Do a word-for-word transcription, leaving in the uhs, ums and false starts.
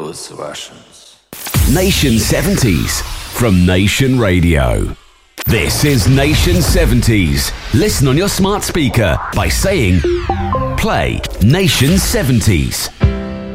those Russians. Nation seventies from Nation Radio. This is Nation seventies. Listen on your smart speaker by saying, play Nation seventies.